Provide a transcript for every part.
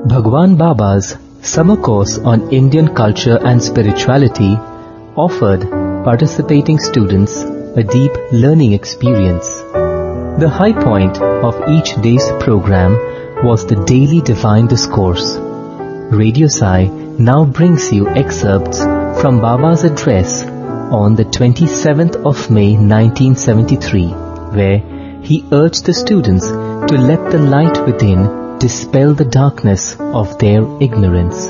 Bhagwan Baba's summer course on Indian culture and spirituality offered participating students a deep learning experience. The high point of each day's program was the daily divine discourse. Radio Sai now brings you excerpts from Baba's address on the 27th of May 1973, where he urged the students to let the light within dispel the darkness of their ignorance.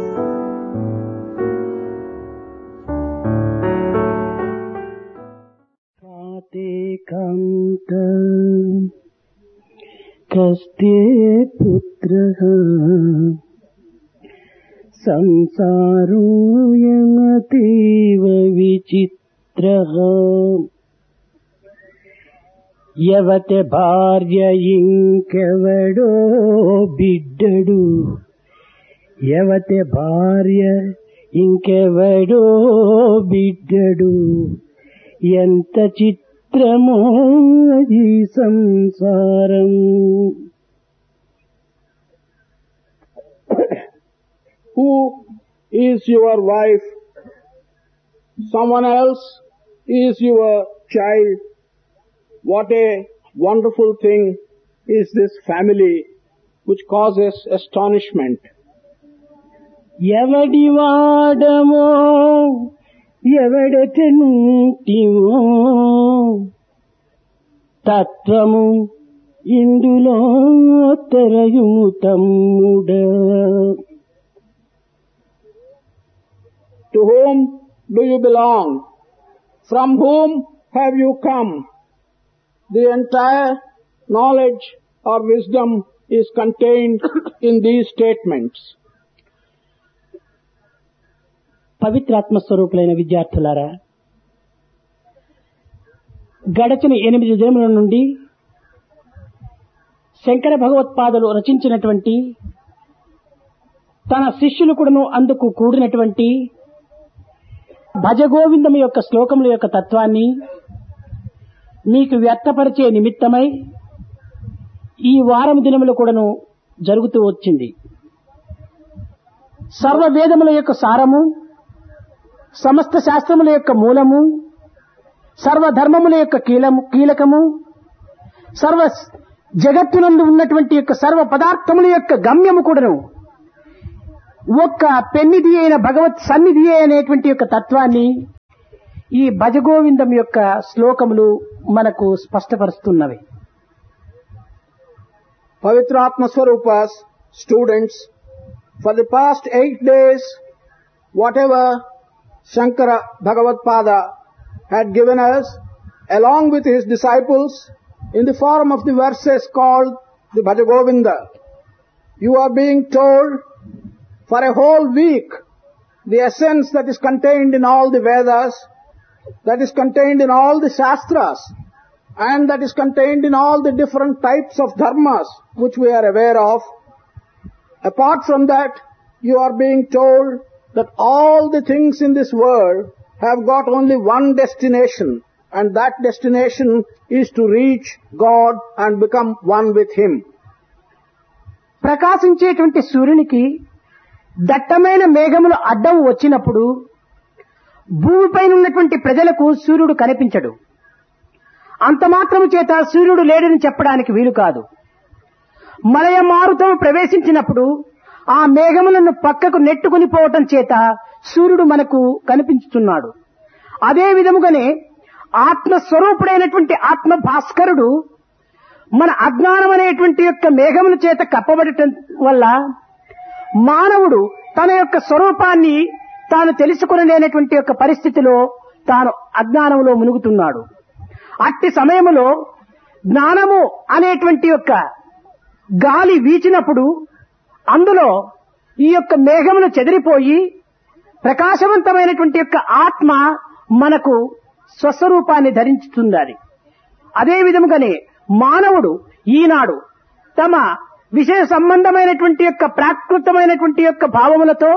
कस्ते पुत्रः संसारो यमतीव विचित्रः यवते भार्य इंकेवडो बिड्डडु यवते भार्य इंकेवडो बिड्डडु ఎంత చిత్రమో ఈ సంసారం. Who is your wife? Someone else is your child. What a wonderful thing is this family which causes astonishment. ఎవడి వాడమో ఎవడెటనుంటివో తత్వము ఇందులో తెరయుము తమ్ముడ. To whom do you belong? From whom have you come? The entire knowledge or wisdom is contained in these statements. పవిత్రాత్మ స్వరూపులైన విద్యార్థులారా, గడచిన 8 దినముల నుండి శంకర భగవత్పాదులు రచించినటువంటి తన శిష్యులు కూడాను అందుకు కూడినటువంటి భజగోవిందం యొక్క శ్లోకముల యొక్క తత్వాన్ని మీకు వ్యక్తపరిచే నిమిత్తమై ఈ వారం దినములు కూడాను జరుగుతూ వచ్చింది. సర్వ వేదముల యొక్క సారము, సమస్త శాస్త్రముల యొక్క మూలము, సర్వధర్మముల యొక్క కీలకము, సర్వ జగత్తునందు ఉన్నటువంటి యొక్క సర్వ పదార్థముల యొక్క గమ్యము కూడాను ఒక్క పెన్నిధి అయిన భగవత్ సన్నిధి అనేటువంటి యొక్క తత్వాన్ని ఈ భజగోవిందం యొక్క శ్లోకములు మనకు స్పష్టపరుస్తున్నవి. Pavitratma Swarupas, students, for the past 8 days, whatever Shankara Bhagavatpada had given us, along with his disciples, in the form of the verses called the Bhajagovinda, you are being told for a whole week the essence that is contained in all the Vedas, that is contained in all the Shastras, and that is contained in all the different types of dharmas which we are aware of. Apart from that, you are being told that all the things in this world have got only one destination, and that destination is to reach God and become one with Him. ప్రకాశించేటువంటి సూర్యునికి దట్టమైన మేఘములు అడ్డం వచ్చినప్పుడు భూమిపైన ఉన్నటువంటి ప్రజలకు సూర్యుడు కనిపించడు. అంత మాత్రము చేత సూర్యుడు లేడని చెప్పడానికి వీలు కాదు. మలయ మారుతం ప్రవేశించినప్పుడు ఆ మేఘములను పక్కకు నెట్టుకుని పోవటం చేత సూర్యుడు మనకు కనిపించుతున్నాడు. అదే విధముగానే ఆత్మస్వరూపుడైనటువంటి ఆత్మ భాస్కరుడు మన అజ్ఞానం అనేటువంటి యొక్క మేఘముల చేత కప్పబడటం వల్ల మానవుడు తన యొక్క స్వరూపాన్ని తాను తెలుసుకొనలేనటువంటి యొక్క పరిస్థితిలో తాను అజ్ఞానంలో మునుగుతున్నాడు. అట్టి సమయములో జ్ఞానము అనేటువంటి యొక్క గాలి వీచినప్పుడు అందులో ఈ యొక్క మేఘములు చెదిరిపోయి ప్రకాశవంతమైనటువంటి యొక్క ఆత్మ మనకు స్వస్వరూపాన్ని ధరించుతుంది. అదే విధముగానే మానవుడు ఈనాడు తమ విషయ సంబంధమైనటువంటి యొక్క ప్రాకృతమైనటువంటి యొక్క భావములతో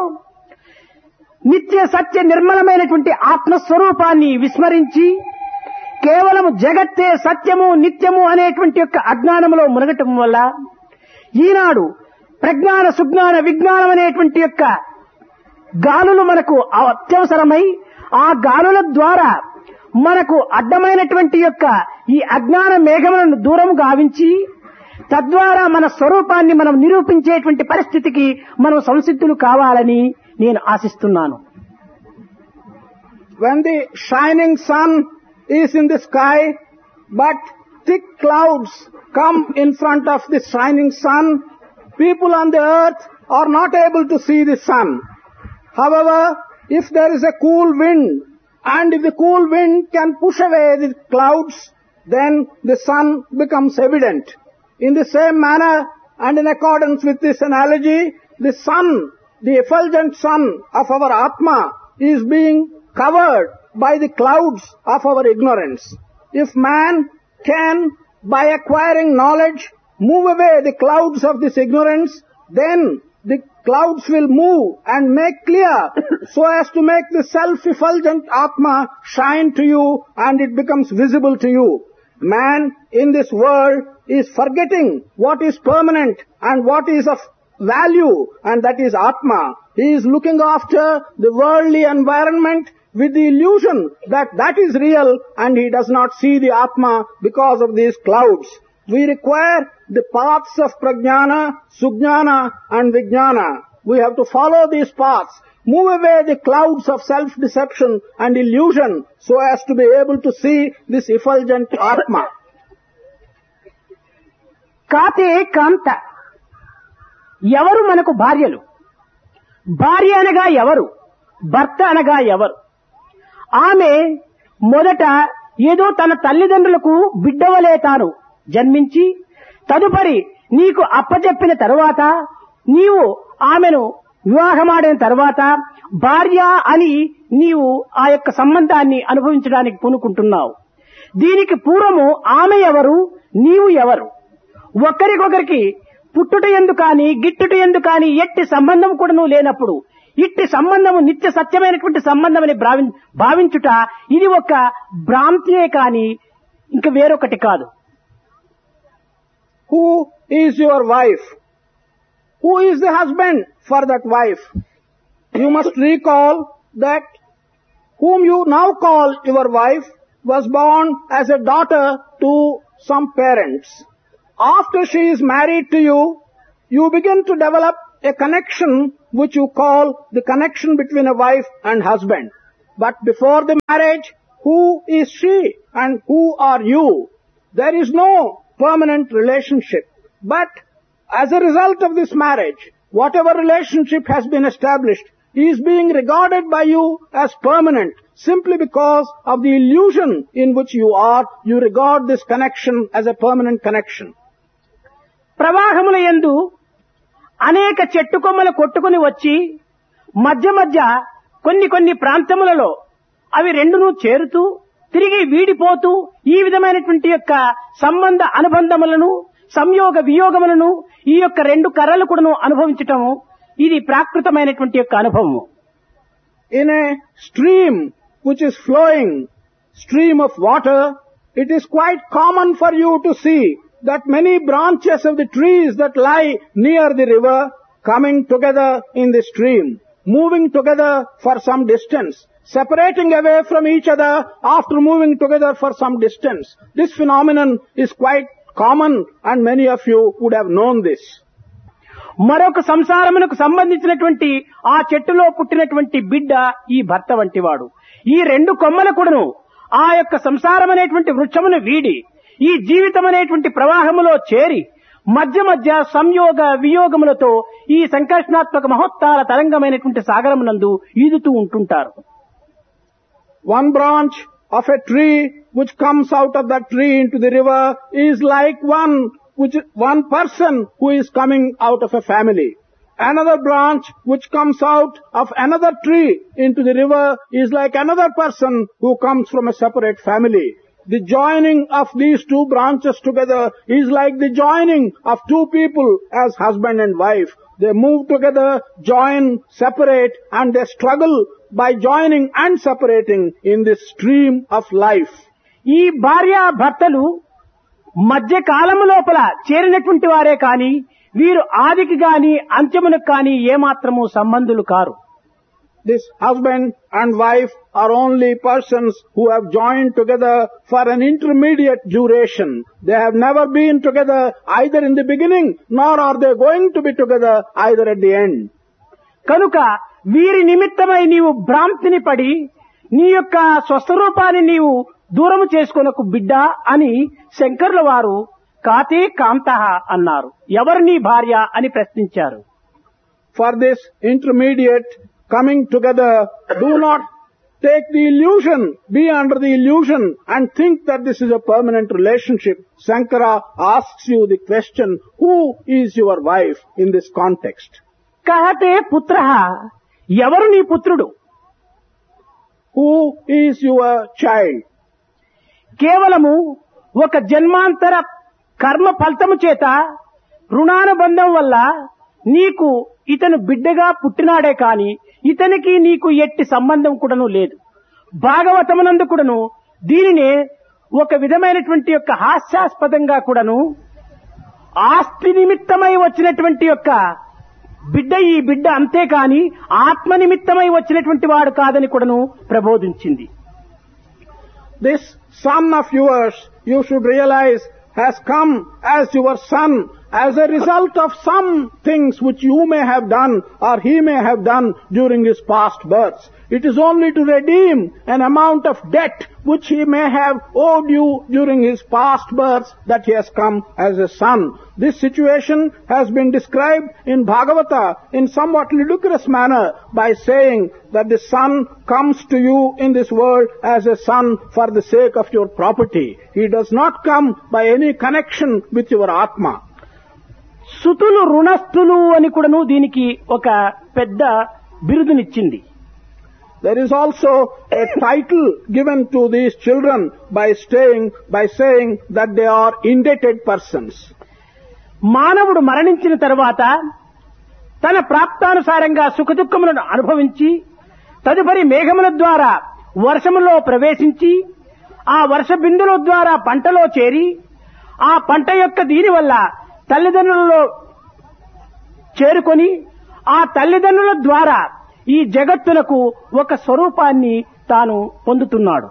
నిత్య సత్య నిర్మలమైనటువంటి ఆత్మస్వరూపాన్ని విస్మరించి కేవలం జగత్తే సత్యము నిత్యము అనేటువంటి యొక్క అజ్ఞానములో మునగటం వల్ల ఈనాడు ప్రజ్ఞాన సుజ్ఞాన విజ్ఞానం అనేటువంటి యొక్క గాలులు మనకు అత్యవసరమై ఆ గాలుల ద్వారా మనకు అడ్డమైనటువంటి యొక్క ఈ అజ్ఞాన మేఘములను దూరం గావించి తద్వారా మన స్వరూపాన్ని మనం నిరూపించేటువంటి పరిస్థితికి మనం సంసిద్ధులు కావాలని నేను ఆశిస్తున్నాను. When the shining sun is in the sky, but thick clouds come in front of the shining sun, people on the earth are not able to see the sun. However, if there is a cool wind, and if the cool wind can push away the clouds, then the sun becomes evident. In the same manner, and in accordance with this analogy, the sun, the effulgent sun of our Atma, is being covered by the clouds of our ignorance. If man can, by acquiring knowledge, move away the clouds of this ignorance, then the clouds will move and make clear so as to make the self-effulgent Atma shine to you and it becomes visible to you. Man in this world is forgetting what is permanent and what is of value, and that is Atma. He is looking after the worldly environment with the illusion that that is real, and he does not see the Atma because of these clouds. We require the paths of Prajnana, Sujnana and Vijnana. We have to follow these paths, move away the clouds of self-deception and illusion so as to be able to see this effulgent Atma. కాతే కాంత ఎవరు మనకు భార్యలు? భార్య అనగా ఎవరు? భర్త అనగా ఎవరు? ఆమె మొదట ఏదో తన తల్లిదండ్రులకు బిడ్డవలే తాను జన్మించి తదుపరి నీకు అప్పచెప్పిన తరువాత నీవు ఆమెను వివాహమాడిన తరువాత భార్య అని నీవు ఆ యొక్క సంబంధాన్ని అనుభవించడానికి పూనుకుంటున్నావు. దీనికి పూర్వము ఆమె ఎవరు, నీవు ఎవరు? ఒకరికొకరికి పుట్టుట ఎందు కాని గిట్టుట ఎందు కాని ఎట్టి సంబంధం కూడాను లేనప్పుడు ఇట్టి సంబంధము నిత్య సత్యమైనటువంటి సంబంధమని భావించుట ఇది ఒక భ్రాంతియే కాని ఇంక వేరొకటి కాదు. Who is your wife? Who is the husband for that wife? You must recall that whom you now call your wife was born as a daughter to some parents. After she is married to you, you begin to develop a connection which you call the connection between a wife and husband. But before the marriage, who is she and who are you? There is no permanent relationship. But as a result of this marriage, whatever relationship has been established is being regarded by you as permanent simply because of the illusion in which you are. You regard this connection as a permanent connection. ప్రవాహముల యందు అనేక చెట్టు కొమ్మలు కొట్టుకుని వచ్చి మధ్య మధ్య కొన్ని ప్రాంతములలో అవి రెండును చేరుతూ తిరిగి వీడిపోతూ ఈ విధమైనటువంటి యొక్క సంబంధ అనుబంధములను సంయోగ వియోగములను ఈ యొక్క రెండు కర్రలు కూడాను అనుభవించటము ఇది ప్రాకృతమైనటువంటి యొక్క అనుభవము. In a stream which is flowing, stream of water, it is quite common for you to see that many branches of the trees that lie near the river coming together in the stream, moving together for some distance, separating away from each other after moving together for some distance. This phenomenon is quite common and many of you would have known this. మరొక సంసారమునకు సంబంధించినటువంటి ఆ చెట్టులో పుట్టినటువంటి బిడ్డ ఈ భర్త వంటివాడు. ఈ రెండు కొమ్మలు కూడాను ఆ యొక్క సంసారం అనేటువంటి వృక్షమును వీడి ఈ జీవితం అనేటువంటి ప్రవాహములో చేరి మధ్య మధ్య సంయోగ వియోగములతో ఈ సంకర్షణాత్మక మహోత్తాల తరంగమైనటువంటి సాగరమునందు ఈదుతూ ఉంటుంటారు. One branch of a tree which comes out of that tree into the river is like one person who is coming out of a family. Another branch which comes out of another tree into the river is like another person who comes from a separate family. The joining of these two branches together is like the joining of two people as husband and wife. They move together, join, separate, and they struggle by joining and separating in this stream of life. ఈ భార్య భర్తలు మధ్య కాలము లోపల చేరినటువంటి వారే కాని వీరు ఆదికి గాని అంత్యమునకు కాని ఏమాత్రము సంబంధులు car. This husband and wife are only persons who have joined together for an intermediate duration. They have never been together either in the beginning, nor are they going to be together either at the end. కనుక వీరి నిమిత్తమై నీవు భ్రాంతిని పడి నీ యొక్క స్వస్వరూపాన్ని నీవు దూరము చేసుకొనకు బిడ్డ అని శంకరుల వారు కాతే కాంతః అన్నారు. ఎవరు నీ భార్య అని ప్రశ్నించారు. For this intermediate coming together, do not take the illusion, be under the illusion and think that this is a permanent relationship. Shankara asks you the question, who is your wife in this context? కహతే పుత్రః, ఎవరు నీ పుత్రుడు? Who is your child? కేవలము ఒక జన్మాంతర కర్మ ఫలితము చేత రుణానుబంధం వల్ల నీకు ఇతను బిడ్డగా పుట్టినాడే కాని ఇతనికి నీకు ఎట్టి సంబంధం కూడాను లేదు. భాగవతమునందు కూడాను దీనినే ఒక విధమైనటువంటి యొక్క హాస్యాస్పదంగా కూడాను ఆస్తి నిమిత్తమై వచ్చినటువంటి యొక్క బిడ్డ ఈ బిడ్డ అంతేకాని ఆత్మ నిమిత్తమై వచ్చినటువంటి వాడు కాదని కూడాను ప్రబోధించింది. This son of yours, you should realize, has come as your son as a result of some things which you may have done or he may have done during his past births. It is only to redeem an amount of debt which he may have owed you during his past births that he has come as a son. This situation has been described in Bhagavata in somewhat ludicrous manner by saying that the son comes to you in this world as a son for the sake of your property. He does not come by any connection with your Atma. సుతులు రుణస్థులు అని కూడాను దీనికి ఒక పెద్ద బిరుదునిచ్చింది. There is also a title given to these children by saying that they are indebted persons. మానవుడు మరణించిన తర్వాత తన ప్రాప్తానుసారంగా సుఖదుఖములను అనుభవించి తదుపరి మేఘముల ద్వారా వర్షములో ప్రవేశించి ఆ వర్ష బిందుల ద్వారా పంటలో చేరి ఆ పంట యొక్క దీని వల్ల తల్లిదండ్రులలో చేరుకొని ఆ తల్లిదండ్రుల ద్వారా ఈ జగత్తునకు ఒక స్వరూపాన్ని తాను పొందుతున్నాడు.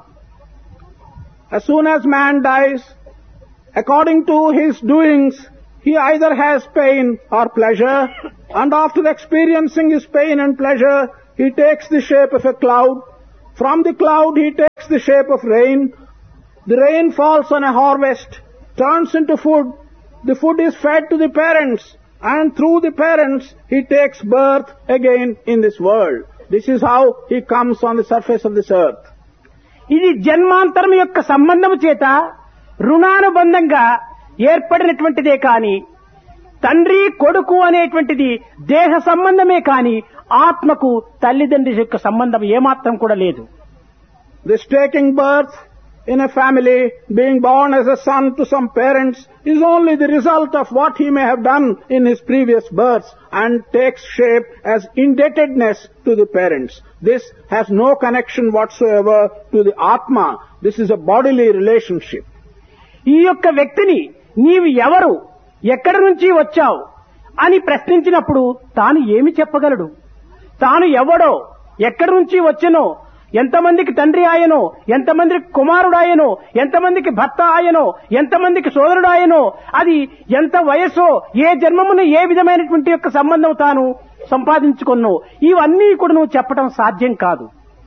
As soon as man dies, according to his doings, he either has pain or pleasure, and after experiencing his pain and pleasure, he takes the shape of a cloud. From the cloud he takes the shape of rain. The rain falls on a harvest, turns into food. The food is fed to the parents, and through the parents he takes birth again in this world. This is how he comes on the surface of this earth. ఇది జన్మాంతరం యొక్క సంబంధము చేత రుణానుబంధంగా ఏర్పడినటువంటిదే కాని తండ్రి కొడుకు అనేటువంటిది దేహ సంబంధమే కాని ఆత్మకు తల్లిదండ్రి యొక్క సంబంధం ఏమాత్రం కూడా లేదు. This taking birth in a family, being born as a son to some parents, is only the result of what he may have done in his previous births and takes shape as indebtedness to the parents. This has no connection whatsoever to the Atma. This is a bodily relationship. ఈ యొక్క వ్యక్తిని నీవు ఎవరు, ఎక్కడి నుంచి వచ్చావు అని ప్రశ్నించినప్పుడు తాను ఏమి చెప్పగలడు? తాను ఎవడో, ఎక్కడి నుంచి వచ్చెనో, ఎంతమందికి తండ్రి ఆయనో, ఎంతమందికి కుమారుడు ఆయనో, ఎంతమందికి భర్త ఆయనో, ఎంతమందికి సోదరుడు ఆయనో, అది ఎంత వయస్సో, ఏ జన్మమున ఏ విధమైనటువంటి యొక్క సంబంధం తాను సంపాదించుకున్నో, ఇవన్నీ కూడా నువ్వు చెప్పడం సాధ్యం కాదు.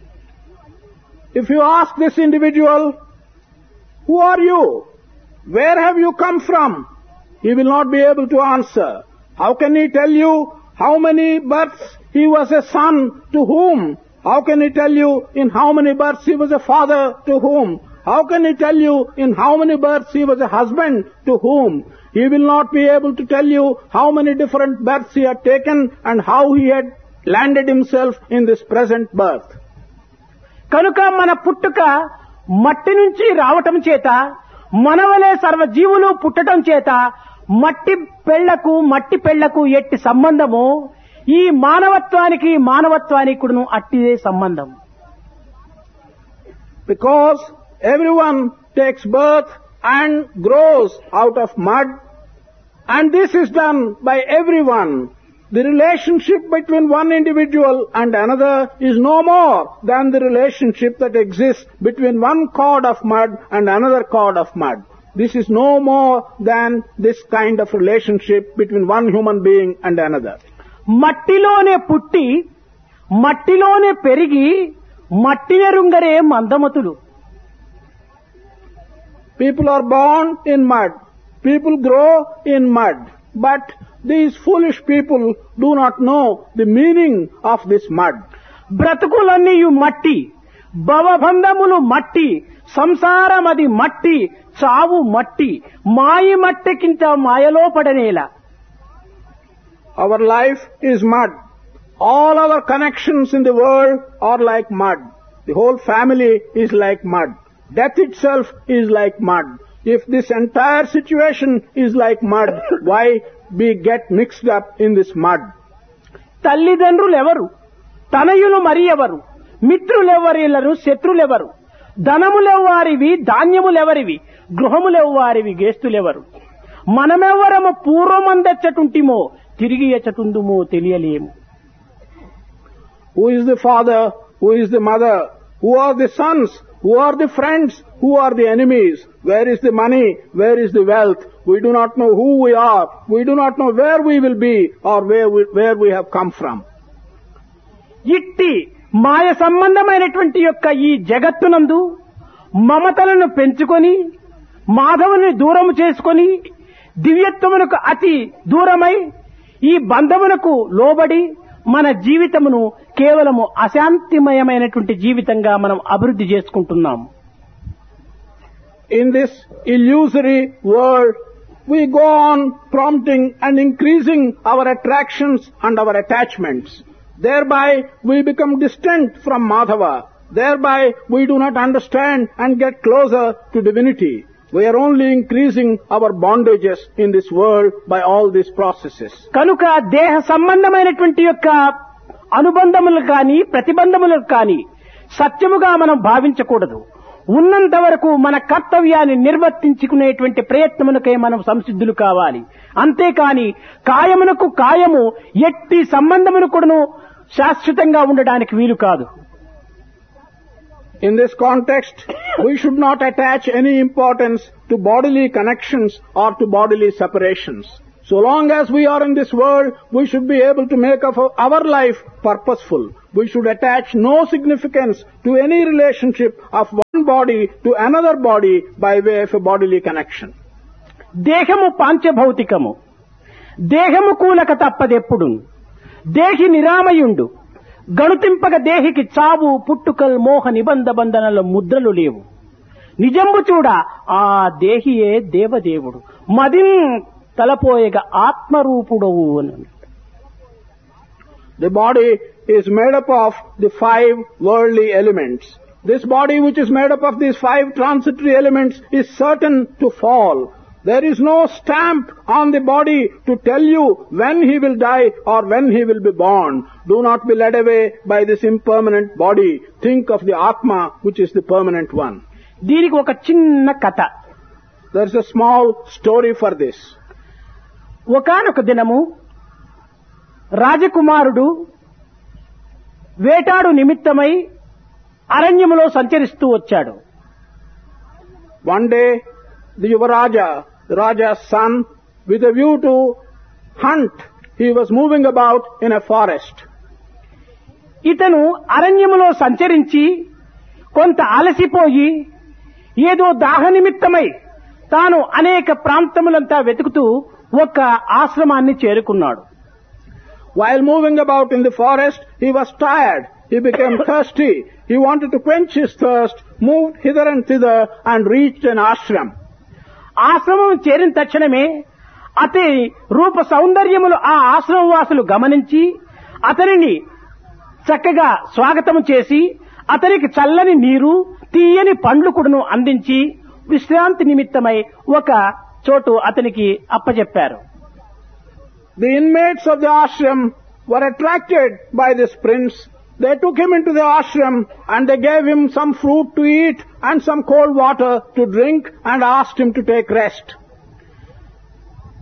If you ask this individual, who are you? Where have you come from? He will not be able to answer. How can he tell you how many births he was a son to whom? How can he tell you in how many births he was a father to whom? How can he tell you in how many births he was a husband to whom? He will not be able to tell you how many different births he had taken and how he had landed himself in this present birth. కనుక మన పుట్టుక మట్టి నుంచి రావటం చేత, మనవలే సర్వజీవులు పుట్టడం చేత మట్టి పెళ్లకు ఎట్టి సంబంధము ఈ మానవత్వానికి కూడాను అట్టిదే సంబంధం. Because everyone takes birth and grows out of mud, And this is done by everyone. The relationship between one individual and another is no more than the relationship that exists between one cord of mud and another cord of mud. This is no more than this kind of relationship between one human being and another. మట్టిలోనే పుట్టి మట్టిలోనే పెరిగి మట్టినెరుంగరే మందమతులు. People are born in mud. People grow in mud. But these foolish people do not know the meaning of this mud. బ్రతుకులన్నీయు మట్టి, భవబంధములు మట్టి, సంసారమది మట్టి, చావు మట్టి, మాయి మట్టికింత మాయలో పడనేలా. Our life is mud. All our connections in the world are like mud. The whole family is like mud. Death itself is like mud. If this entire situation is like mud, why we get mixed up in this mud? తల్లిదండ్రులెవరు, తనయులు మరి ఎవరు, మిత్రులెవరిలను, శత్రులెవరు, ధనములెవ్వారివి, ధాన్యములెవరివి, గృహములెవ్వారివి, గేస్తులెవరు, మనమెవ్వరము పూర్వమందెచ్చటుంటిమో తిరిగి ఎచ్చటుందుమో తెలియలేము. Who is the father? Who is the mother? Who are the sons? Who are the friends? Who are the enemies? Where is the money? Where is the wealth? We do not know who we are. We do not know where we will be or where we have come from. ఇట్టి మాయ సంబంధమైనటువంటి యొక్క ఈ జగత్తునందు మమతలను పెంచుకొని మాధవుని దూరము చేసుకొని దివ్యత్వమునకు అతి దూరమై ఈ బంధమునకు లోబడి మన జీవితమును కేవలము అశాంతిమయమైనటువంటి జీవితంగా మనం అభివృద్ధి చేసుకుంటున్నాం. In this illusory world, we go on prompting and increasing our attractions and our attachments. Thereby, we become distant from Madhava. Thereby, we do not understand and get closer to divinity. We are only increasing our bondages in this world by all these processes. కనుక దేహ సంబంధమైనటువంటి యొక్క అనుబంధములు కానీ ప్రతిబంధములకు కానీ సత్యముగా మనం భావించకూడదు. ఉన్నంత వరకు మన కర్తవ్యాన్ని నిర్వర్తించుకునేటువంటి ప్రయత్నమునకై మనం సంసిద్ధులు కావాలి. అంతేకాని కాయమునకు కాయము ఎట్టి సంబంధమును కూడాను శాశ్వతంగా ఉండడానికి వీలు కాదు. In this context, we should not attach any importance to bodily connections or to bodily separations. So long as we are in this world, we should be able to make of our life purposeful. We should attach no significance to any relationship of one body to another body by way of a bodily connection. దేహము పాంచభౌతికము, దేహము కూలక తప్పదెప్పుడు, దేహి నిరామయుండు, గణుతింపక దేహికి చావు పుట్టుకల్ మోహ నిబంధ బంధనల ముద్రలు లేవు. నిజంబు చూడ ఆ దేహియే దేవదేవుడు, మదిన్ తలపోయగ ఆత్మరూపుడవు అని. The body is made up of the 5 worldly elements. This body which is made up of these 5 transitory elements is certain to fall. There is no stamp on the body to tell you when he will die or when he will be born. Do not be led away by this impermanent body. Think of the Atma, which is the permanent one. దీనికి ఒక చిన్న కథ. There is a small story for this. ఒకానొక దినము రాజకుమారుడు వేటాడు నిమిత్తమై అరణ్యములో సంచరిస్తూ వచ్చాడు. One day, the Yuvaraja, the Raja's son, with a view to hunt, he was moving about in a forest. ఇతను అరణ్యములో సంచరించి కొంత అలసిపోయి ఏదో దాహ నిమిత్తమై తాను అనేక ప్రాంతములంతా వెతుకుతూ ఒక ఆశ్రమాన్ని చేరుకున్నాడు. While moving about in the forest, he was tired. He became thirsty. He wanted to quench his thirst, moved hither and thither and reached an ashram. ఆశ్రమం చేరిన తక్షణమే అతని రూప సౌందర్యములు ఆ ఆశ్రమవాసులు గమనించి అతనిని చక్కగా స్వాగతం చేసి అతనికి చల్లని నీరు, తీయని పండ్లు కూడాను అందించి విశ్రాంతి నిమిత్తమై ఒక చోటు అతనికి అప్పచెప్పారు. The inmates of the ashram were attracted by this prince. They took him into the ashram and they gave him some fruit to eat and some cold water to drink and asked him to take rest.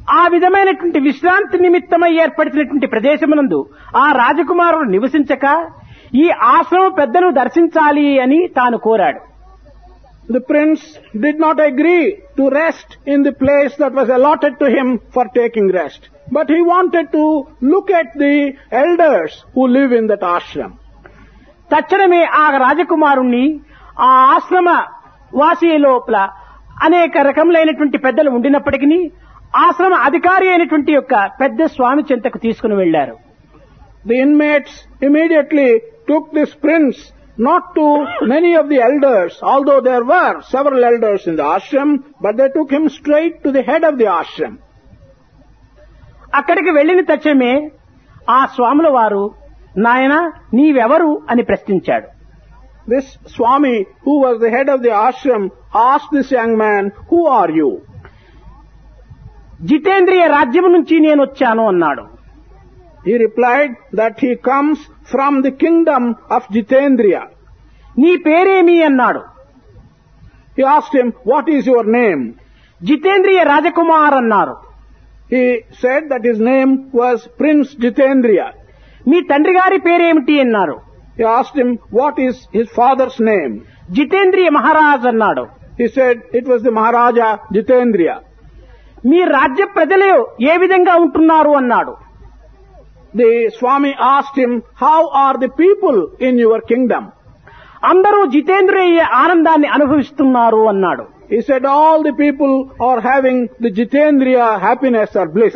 ఆ విధమైనటువంటి విశ్రాంతి నిమిత్తమై ఏర్పడినటువంటి ప్రదేశమునందు ఆ రాజకుమారుడు నివసించక ఈ ఆశ్రమ పెద్దను దర్శించాలి అని తాను కోరాడు. The prince did not agree to rest in the place that was allotted to him for taking rest, but he wanted to look at the elders who live in that ashram. తక్షణమే ఆ రాజకుమారుణ్ణి ఆ ఆశ్రమ వాసి లోపల అనేక రకములైనటువంటి పెద్దలు ఉండినప్పటికీ ఆశ్రమ అధికారి అయినటువంటి యొక్క పెద్ద స్వామి చెంతకు తీసుకుని వెళ్లారు. The inmates immediately took this prince not to many of the elders, although there were several elders in the ashram, but they took him straight to the head of the ashram. అక్కడికి వెళ్లిన తక్షణమే ఆ స్వాముల వారు, నాయనా నీవెవరు అని ప్రశ్నించాడు. This Swami, who was the head of the ashram, asked this young man, "Who are you?" జితేంద్రియ రాజ్యం నుంచి నేను వచ్చాను అన్నాడు. He replied that he comes from the kingdom of Jitendriya. నీ పేరేమి అన్నాడు. He asked him, "What is your name?" జితేంద్రియ Rajkumar అన్నారు. He said that his name was Prince Jitendriya. మీ తండ్రి గారి పేరేమిటి అన్నారు. He asked him, "What is his father's name?" జితేంద్రియ Maharaj అన్నాడు. He said it was the Maharaja Jitendriya. మీ రాజ్య ప్రజలు ఏ విధంగా ఉంటున్నారు అన్నాడు. The Swami asked him, "How are the people in your kingdom?" అందరూ జితేంద్రియ ఆనందాన్ని అనుభవిస్తున్నారు అన్నాడు. He said all the people are having the Jitendriya happiness or bliss.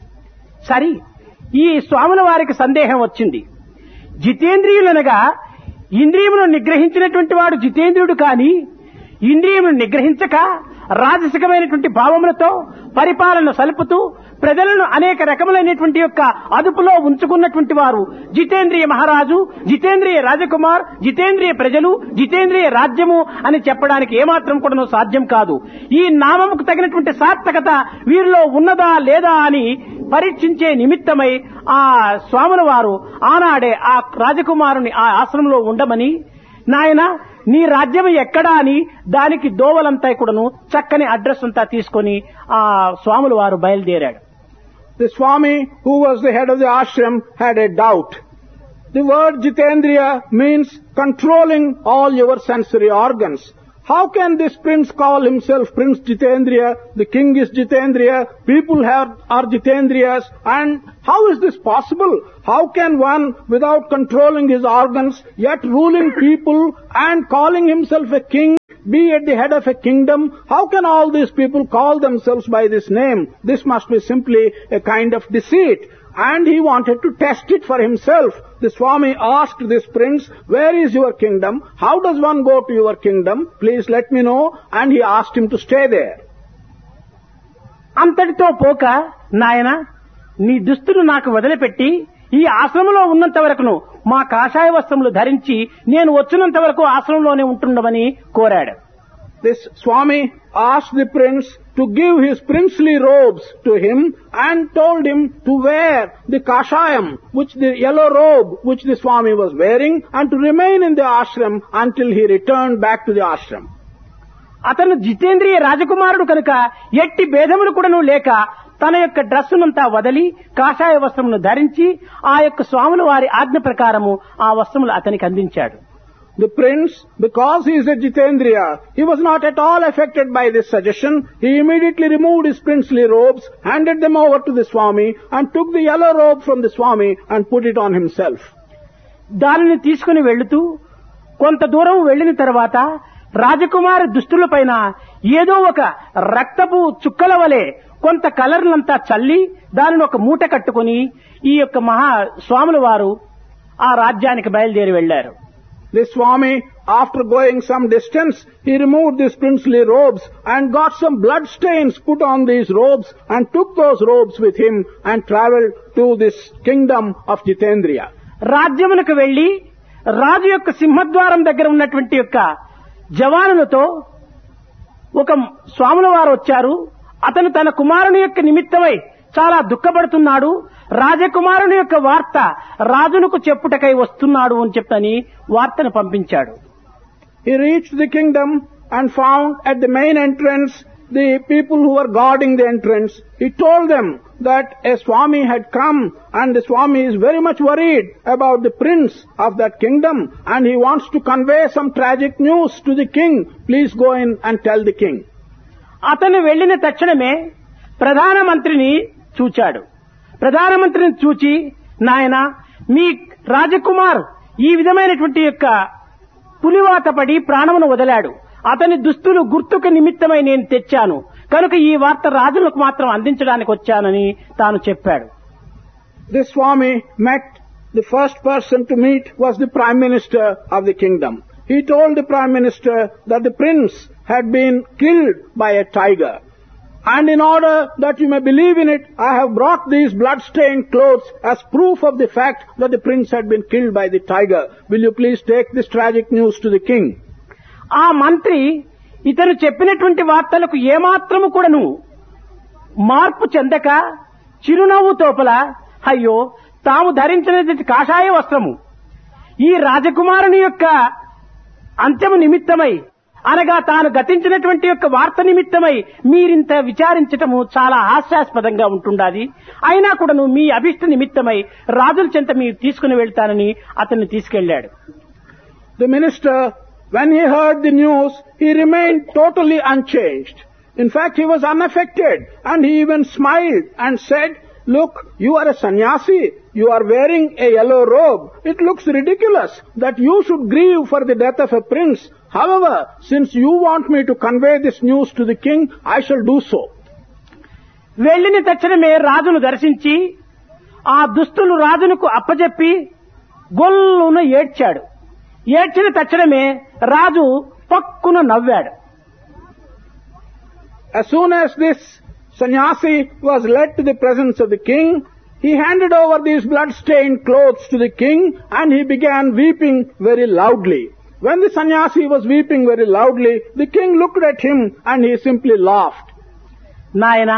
సరి ఈ స్వాముల వారికి సందేహం వచ్చింది. జితేంద్రియులనగా ఇంద్రియములను నిగ్రహించినటువంటి వాడు జితేంద్రియుడు కాని ఇంద్రియములను నిగ్రహించక రాజసికమైనటువంటి భావములతో పరిపాలన సలుపుతూ ప్రజలను అనేక రకములైనటువంటి యొక్క అదుపులో ఉంచుకున్నటువంటి వారు జితేంద్రియ మహారాజు, జితేంద్రియ రాజకుమార్, జితేంద్రియ ప్రజలు, జితేంద్రియ రాజ్యము అని చెప్పడానికి ఏమాత్రం కూడా సాధ్యం కాదు. ఈ నామముకు తగినటువంటి సార్థకత వీరిలో ఉన్నదా లేదా అని పరీక్షించే నిమిత్తమై ఆ స్వాముల వారు ఆనాడే ఆ రాజకుమారుని ఆ ఆశ్రమంలో ఉండమని, నాయన నీ రాజ్యం ఎక్కడా అని దానికి దోవలంతా కూడాను చక్కని అడ్రస్ అంతా తీసుకొని ఆ స్వాముల వారు బయలుదేరాడు. The Swami, who was the head of the ashram, had a doubt. The word Jitendriya means controlling all your sensory organs. How can this prince call himself Prince Jitendriya? The king is Jitendriya, people are Jitendriyas, and how is this possible? How can one, without controlling his organs, yet ruling people and calling himself a king, be at the head of a kingdom? How can all these people call themselves by this name? This must be simply a kind of deceit. And he wanted to test it for himself. The Swami asked this prince, "Where is your kingdom? How does one go to your kingdom? Please let me know." And he asked him to stay there. అంతటితో పోక, నాయన నీ దుస్తులు నాకు వదిలిపెట్టి ఈ ఆశ్రమంలో ఉన్నంత వరకును మా కాషాయ వస్త్రములు ధరించి నేను వచ్చినంత వరకు ఆశ్రమంలోనే ఉంటుండమని కోరాడు. This Swami asked the prince to give his princely robes to him and told him to wear the kashayam, the yellow robe which the Swami was wearing, and to remain in the ashram until he returned back to the ashram. అతను జితేంద్రియ రాజకుమారుడు కనుక ఎట్టి భేదములు కూడాను లేక తన యొక్క డ్రెస్సునంతా వదిలి కాషాయ వస్త్రమును ధరించి ఆ యొక్క స్వాముల వారి ఆజ్ఞ ప్రకారము ఆ వస్త్రములు అతనికి అందించాడు. The prince, because he is a Jitendriya, he was not at all affected by this suggestion. He immediately removed his princely robes, handed them over to the Swami, and took the yellow robe from the Swami and put it on himself. దానిని తీసుకుని వెళ్తూ కొంత దూరం వెళ్లిన తర్వాత రాజకుమారి దుస్తులపైన ఏదో ఒక రక్తపు చుక్కల వలె కొంత కలర్లంతా చల్లి దానిని ఒక మూట కట్టుకుని ఈ యొక్క మహా స్వాముల వారు ఆ రాజ్యానికి బయలుదేరి వెళ్లారు. The Swami, after going some distance, he removed these princely robes and got some blood stains put on these robes and took those robes with him and travelled to this kingdom of Jitendriya. రాజ్యమునకు వెళ్లి రాజు యొక్క సింహద్వారం దగ్గర ఉన్నటువంటి యొక్క జవానులతో ఒక స్వాముల వారు వచ్చారు. అతను తన కుమారుని యొక్క నిమిత్తమై చాలా దుఃఖపడుతున్నాడు. రాజకుమారుని యొక్క వార్త రాజునకు చెప్పుటకై వస్తున్నాడు అని చెప్పని వార్తను పంపించాడు. He reached the kingdom and found at the main entrance the people who were guarding the entrance, he told them that a Swami had come and the Swami is very much worried about the prince of that kingdom and he wants to convey some tragic news to the king. Please go in and tell the king. అతను వెళ్లిన తక్షణమే ప్రధానమంత్రిని చూచాడు. ప్రధానమంత్రిని చూచి, నాయన, మీ రాజకుమార్ ఈ విధమైనటువంటి యొక్క పులివాత పడి ప్రాణమును వదిలాడు. అతని దుస్తులు గుర్తుకు నిమిత్తమై నేను తెచ్చాను కనుక ఈ వార్త రాజులకు మాత్రం అందించడానికి వచ్చానని తాను చెప్పాడు. This Swami met, the first person to meet was the Prime Minister of the kingdom. He told the Prime Minister that the prince had been killed by a tiger. And in order that you may believe in it, I have brought these blood-stained clothes as proof of the fact that the prince had been killed by the tiger. Will you please take this tragic news to the king? ఆ మంత్రి ఇతను చెప్పినటువంటి వార్తలకు ఏమాత్రము కూడాను మార్పు చెందక చిరునవ్వు తోపల, అయ్యో, తాము ధరించినటువంటి కాషాయ వస్త్రము ఈ రాజకుమారుని యొక్క అంత్యము నిమిత్తమై అనగా తాను గతించినటువంటి యొక్క వార్త నిమిత్తమై మీరింత విచారించటము చాలా హాస్యాస్పదంగా ఉంటుండాది. అయినా కూడాను మీ అభిష్ట నిమిత్తమై రాజుల చెంత మీరు తీసుకుని వెళ్తానని అతన్ని తీసుకెళ్లాడు. The minister, when he heard the news, he remained totally unchanged. In fact, he was unaffected and he even smiled and said, look, you are a sannyasi, you are wearing a yellow robe. It looks ridiculous that you should grieve for the death of a prince. However, since you want me to convey this news to the king, I shall do so. వెళ్లిన తక్షణమే రాజును దర్శించి ఆ దుస్తులు రాజునకు అప్పజెప్పి గొల్లున ఏడ్చాడు. ఏడ్చిన తక్షణమే రాజు పక్కున నవ్వాడు. As soon as this sannyasi was led to the presence of the king, he handed over these blood-stained clothes to the king and he began weeping very loudly. When the sannyasi was weeping very loudly, the king looked at him and he simply laughed. నాయన,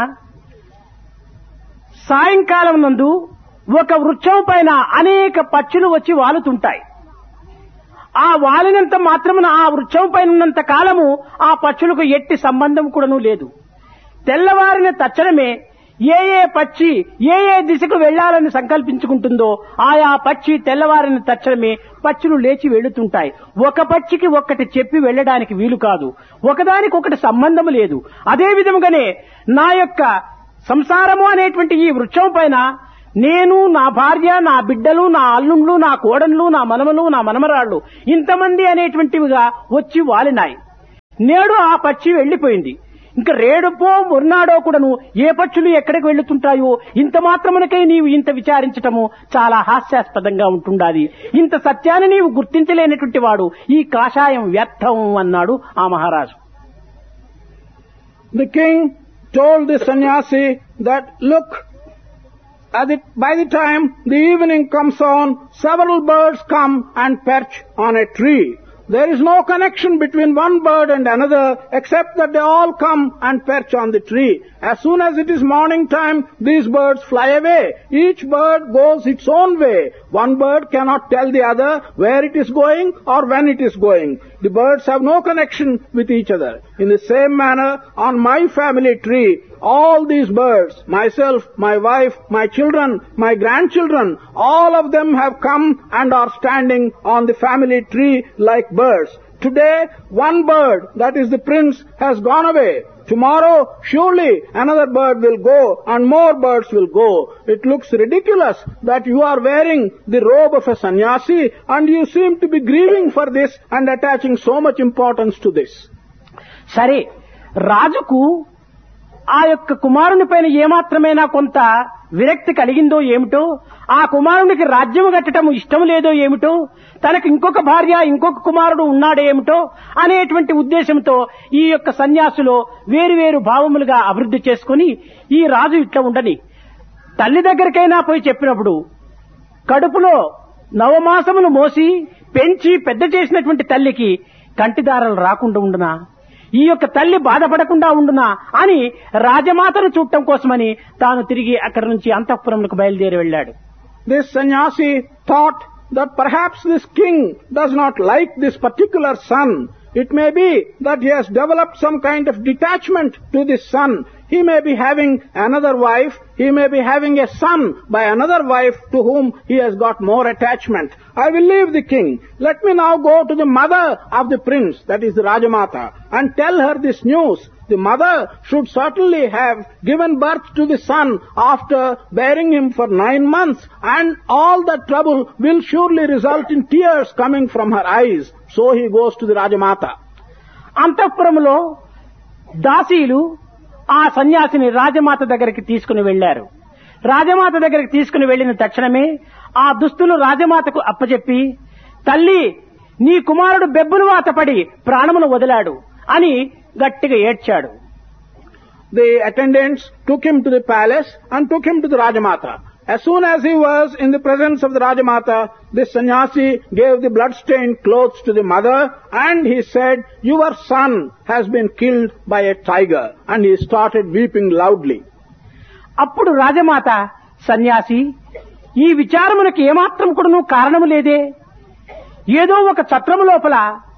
సాయంకాలం నందు ఒక వృక్షం పైన అనేక పక్షులు వచ్చి వాలుతుంటాయి. ఆ వాలినంత మాత్రమున ఆ వృక్షం పైన ఉన్నంత కాలము ఆ పక్షులకు ఎట్టి సంబంధం కూడాను లేదు. తెల్లవారిన తక్షణమే ఏ పక్షి ఏ దిశకు వెళ్లాలని సంకల్పించుకుంటుందో ఆయా పక్షి తెల్లవారిన తక్షణమే పక్షులు లేచి వెళ్తుంటాయి. ఒక పక్షికి ఒక్కటి చెప్పి వెళ్లడానికి వీలు కాదు. ఒకదానికొకటి సంబంధం లేదు. అదే విధముగానే నా యొక్క సంసారము అనేటువంటి ఈ వృక్షం పైన నేను, నా భార్య, నా బిడ్డలు, నా అల్లుండ్లు, నా కోడన్లు, నా మనమలు, నా మనమరాళ్లు ఇంతమంది అనేటువంటివిగా వచ్చి వాలినాయి. నేడు ఆ పక్షి వెళ్లిపోయింది. ఇంకా రేడుపో మొన్నాడో కూడాను ఏ పక్షులు ఎక్కడికి వెళ్తుంటాయో ఇంత మాత్రమునకై నీవు ఇంత విచారించటము చాలా హాస్యాస్పదంగా ఉంటుండాది. ఇంత సత్యాన్ని నీవు గుర్తించలేనటువంటి వాడు ఈ కాషాయం వ్యర్థం అన్నాడు ఆ మహారాజు. The king told the sannyasi that, look, by the time the evening comes on, several birds come and perch on a tree. There is no connection between one bird and another except that they all come and perch on the tree. As soon as it is morning time, these birds fly away. Each bird goes its own way. One bird cannot tell the other where it is going or when it is going. The birds have no connection with each other. In the same manner, on my family tree, all these birds, myself, my wife, my children, my grandchildren, all of them have come and are standing on the family tree like birds. Today, one bird, that is the prince, has gone away. Tomorrow, surely another bird will go and more birds will go. It looks ridiculous that you are wearing the robe of a sannyasi and you seem to be grieving for this and attaching so much importance to this. సరే, రాజుకు ఆ యొక్క కుమారుని పైన ఏమాత్రమైనా కొంత విరక్తి కలిగిందో ఏమిటో, ఆ కుమారునికి రాజ్యము కట్టడం ఇష్టం లేదో ఏమిటో, తనకు ఇంకొక భార్య ఇంకొక కుమారుడు ఉన్నాడో ఏమిటో అనేటువంటి ఉద్దేశంతో ఈ యొక్క సన్యాసులో వేరువేరు భావములుగా అభివృద్ధి చేసుకుని ఈ రాజు ఇట్లా ఉండని తల్లి దగ్గరికైనా పోయి చెప్పినప్పుడు కడుపులో నవమాసములు మోసి పెంచి పెద్ద చేసినటువంటి తల్లికి కంటిదారాలు రాకుండా ఉండునా, ఈ యొక్క తల్లి బాధపడకుండా ఉండునా అని రాజమాతను చూడటం కోసమని తాను తిరిగి అక్కడి నుంచి అంతఃపురంకు బయలుదేరి వెళ్ళాడు. This sannyasi thought that perhaps this king does not like this particular son It may be that he has developed some kind of detachment to this son. He may be having another wife, he may be having a son by another wife to whom he has got more attachment. I will leave the king. Let me now go to the mother of the prince, that is the Rajamata, and tell her this news. The mother should certainly have given birth to the son after bearing him for 9 months, and all that trouble will surely result in tears coming from her eyes. So he goes to the Rajamata. అంతఃపురములో దాసీలు ఆ సన్యాసిని రాజమాత దగ్గరికి తీసుకుని వెళ్లారు. రాజమాత దగ్గరికి తీసుకుని వెళ్లిన తక్షణమే ఆ దుస్తులు రాజమాతకు అప్పచెప్పి, తల్లి, నీ కుమారుడు బెబ్బులు వాతపడి ప్రాణమును వదిలాడు అని గట్టిగా ఏడ్చాడు. The attendants took him to the palace and took him to the Rajamata. As soon as he was in the presence of the Rajamata, this sannyasi gave the blood-stained clothes to the mother and he said, "Your son has been killed by a tiger." And he started weeping loudly. అప్పుడు రాజమాత, సన్యాసి, ఈ విచారమునకు ఏమాత్రం కూడాను కారణము లేదే. ఏదో ఒక ఛత్రము లోపల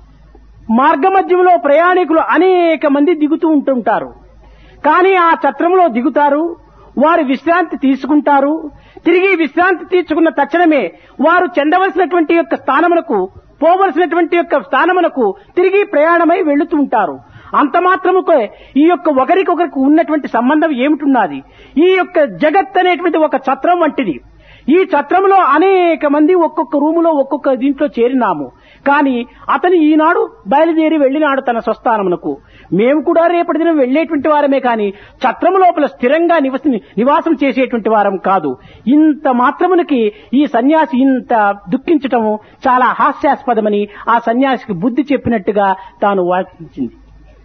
మార్గమధ్యంలో ప్రయాణికులు అనేక మంది దిగుతూ ఉంటుంటారు. కానీ ఆ ఛత్రములో దిగుతారు, వారు విశ్రాంతి తీసుకుంటారు. తిరిగి విశ్రాంతి తీసుకున్న తక్షణమే వారు చెందవలసినటువంటి యొక్క స్థానమునకు, పోవలసినటువంటి యొక్క స్థానమునకు తిరిగి ప్రయాణమై వెళుతూ ఉంటారు. అంత మాత్రముకే ఈ యొక్క ఒకరికొకరికి ఉన్నటువంటి సంబంధం ఏమిటున్నది? ఈ యొక్క జగత్ అనేటువంటి ఒక ఛత్రం వంటిది. ఈ ఛత్రంలో అనేక మంది ఒక్కొక్క రూములో ఒక్కొక్క దీంట్లో చేరినాము. కానీ అతను ఈనాడు బయలుదేరి వెళ్లినాడు తన స్వస్థానమునకు. మేము కూడా రేపటి దినం వెళ్లేటువంటి వారమే కానీ ఛత్రము లోపల స్థిరంగా నివాసం చేసేటువంటి వారం కాదు. ఇంత మాత్రమునకి ఈ సన్యాసి ఇంత దుఃఖించటము చాలా హాస్యాస్పదమని ఆ సన్యాసికి బుద్ధి చెప్పినట్టుగా తాను వాదించింది.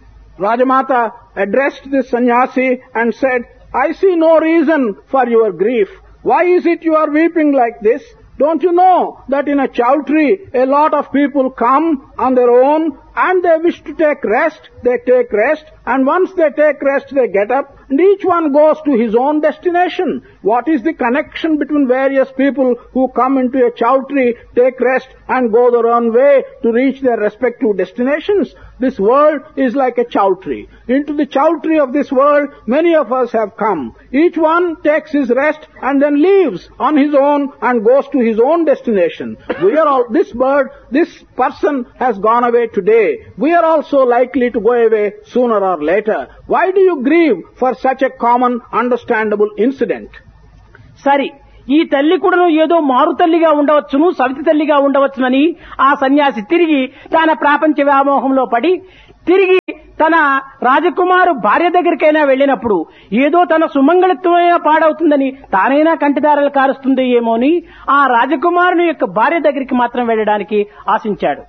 Rajamata addressed this sannyasi and said, "I see no reason for your grief. Why is it you are weeping like this? Don't you know that in a chowtry a lot of people come on their own and they wish to take rest, they take rest, and once they take rest they get up and each one goes to his own destination. What is the connection between various people who come into a chowtry, take rest and go their own way to reach their respective destinations? This world is like a chowtry. Into the chowtry of this world many of us have come. Each one takes his rest and then leaves on his own and goes to his own destination. We are all, this person has gone away today. We are also likely to go away sooner or later. Why do you grieve for such a common, understandable incident?" సరి, ఈ తల్లి కూడాను ఏదో మారు తల్లిగా ఉండవచ్చును, సవితి తల్లిగా ఉండవచ్చునని ఆ సన్యాసి తిరిగి తన ప్రాపంచ వ్యామోహంలో పడి తిరిగి తన రాజకుమారు భార్య దగ్గరికైనా వెళ్లినప్పుడు ఏదో తన సుమంగళత్వమైనా పాడవుతుందని తానైనా కంటిదారలు కారుస్తుంది ఏమో అని ఆ రాజకుమారుని యొక్క భార్య దగ్గరికి మాత్రం వెళ్లడానికి ఆశించాడు.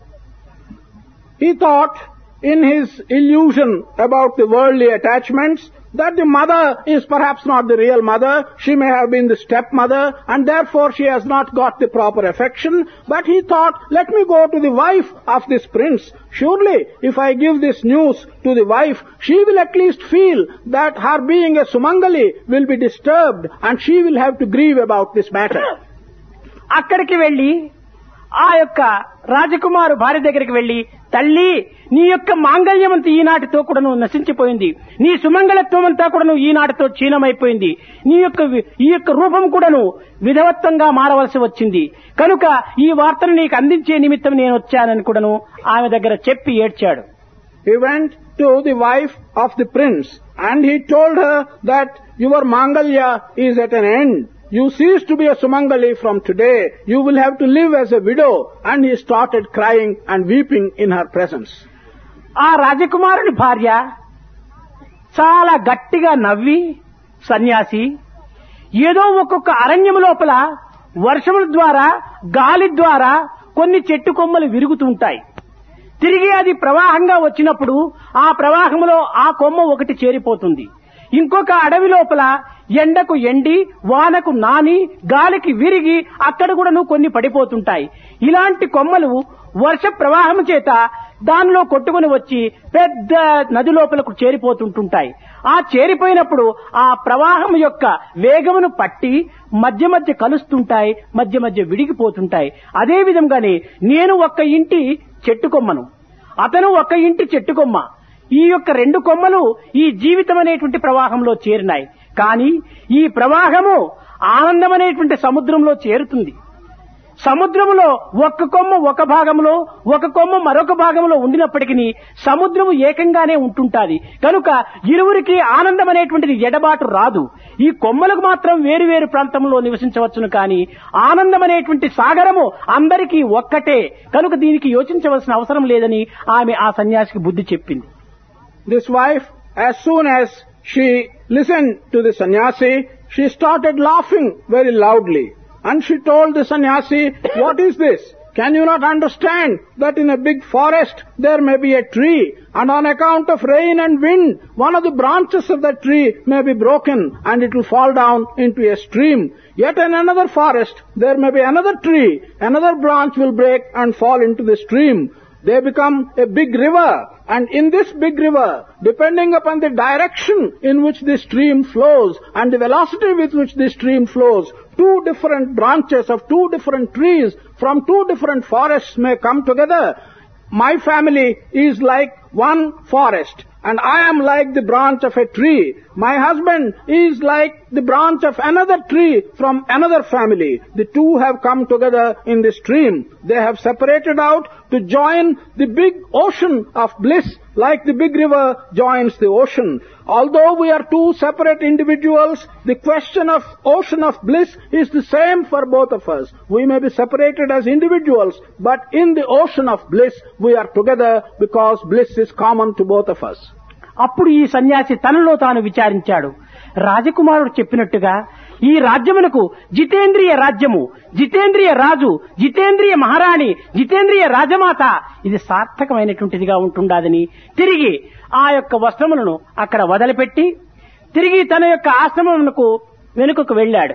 He thought in his illusion about the worldly attachments that the mother is perhaps not the real mother. She may have been the stepmother and therefore she has not got the proper affection. But he thought, let me go to the wife of this prince. Surely if I give this news to the wife, she will at least feel that her being a Sumangali will be disturbed and she will have to grieve about this matter. అక్కడికి వెళ్లి ఆ యొక్క రాజకుమారు భార్య దగ్గరికి వెళ్లి, తల్లి, నీ యొక్క మాంగళ్యం అంతా ఈనాటితో కూడాను నశించిపోయింది, నీ సుమంగళత్వం అంతా కూడాను ఈనాటితో క్షీణమైపోయింది, ఈ యొక్క రూపం కూడాను విధవత్వంగా మారవలసి వచ్చింది, కనుక ఈ వార్తను నీకు అందించే నిమిత్తం నేను వచ్చానని కూడాను ఆమె దగ్గర చెప్పి ఏడ్చాడు. He went to the wife of the prince and he told her that your Mangalya is at an end. You cease to be a Sumangali from today. You will have to live as a widow. And he started crying and weeping in her presence. ఆ రాజకుమారుని భార్య చాలా గట్టిగా నవ్వి, సన్యాసి, ఏదో ఒక్కొక్క అరణ్యం లోపల వర్షముల ద్వారా, గాలి ద్వారా కొన్ని చెట్టు కొమ్మలు విరుగుతుంటాయి. తిరిగి అది ప్రవాహంగా వచ్చినప్పుడు ఆ ప్రవాహంలో ఆ కొమ్మ ఒకటి చేరిపోతుంది. ఇంకొక అడవి లోపల ఎండకు ఎండి, వానకు నాని, గాలికి విరిగి అక్కడ కూడాను కొన్ని పడిపోతుంటాయి. ఇలాంటి కొమ్మలు వర్ష ప్రవాహం చేత దానిలో కొట్టుకుని వచ్చి పెద్ద నది లోపలకు చేరిపోతుంటుంటాయి. ఆ చేరిపోయినప్పుడు ఆ ప్రవాహం యొక్క వేగమును పట్టి మధ్య మధ్య కలుస్తుంటాయి, మధ్య మధ్య విడిగిపోతుంటాయి. అదే విధంగానే నేను ఒక్క ఇంటి చెట్టు కొమ్మను, అతను ఒక ఇంటి చెట్టు కొమ్మ. ఈ యొక్క రెండు కొమ్మలు ఈ జీవితం అనేటువంటి ప్రవాహంలో చేరినాయి. కానీ ఈ ప్రవాహము ఆనందం అనేటువంటి సముద్రంలో చేరుతుంది. సముద్రములో ఒక కొమ్మ ఒక భాగంలో, ఒక కొమ్మ మరొక భాగంలో ఉండినప్పటికీ సముద్రము ఏకంగానే ఉంటుంటాది. కనుక ఇరువురికి ఆనందం అనేటువంటిది ఎడబాటు రాదు. ఈ కొమ్మలకు మాత్రం వేరు వేరు ప్రాంతంలో నివసించవచ్చును, కానీ ఆనందం అనేటువంటి సాగరము అందరికీ ఒక్కటే. కనుక దీనికి యోచించవలసిన అవసరం లేదని ఆమె ఆ సన్యాసికి బుద్ధి చెప్పింది. This wife, as soon as she listened to the sannyasi, she started laughing very loudly. And she told the sannyasi, "What is this? Can you not understand that in a big forest there may be a tree, and on account of rain and wind, one of the branches of that tree may be broken and it will fall down into a stream. Yet in another forest there may be another tree, another branch will break and fall into the stream. They become a big river, and in this big river, depending upon the direction in which the stream flows and the velocity with which the stream flows, two different branches of two different trees from two different forests may come together. My family is like one forest, and I am like the branch of a tree. My husband is like the branch of another tree from another family. The two have come together in the stream. They have separated out to join the big ocean of bliss, like the big river joins the ocean. Although we are two separate individuals, the question of ocean of bliss is the same for both of us. We may be separated as individuals, but in the ocean of bliss we are together because bliss is common to both of us." అప్పుడు ఈ సన్యాసి తనలో తాను విచారించాడు. రాజకుమారుడు చెప్పినట్టుగా ఈ రాజ్యమునకు జితేంద్రియ రాజ్యము, జితేంద్రియ రాజు, జితేంద్రియ మహారాణి, జితేంద్రియ రాజమాత ఇది సార్థకమైనటువంటిదిగా ఉంటుండాదని తిరిగి ఆ యొక్క వస్త్రములను అక్కడ వదిలిపెట్టి తిరిగి తన యొక్క ఆశ్రమమునకు వెనుకకు వెళ్ళాడు.